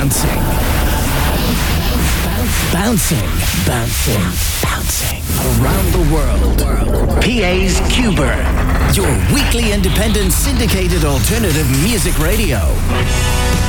bouncing. Bouncing, bouncing, bouncing around the world. PA's Cuber, your weekly independent syndicated alternative music radio.